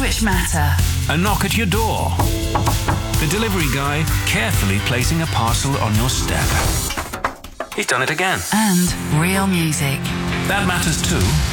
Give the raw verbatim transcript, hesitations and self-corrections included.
which matter. A knock at your door. The delivery guy carefully placing a parcel on your step. He's done it again. And real music. That matters too.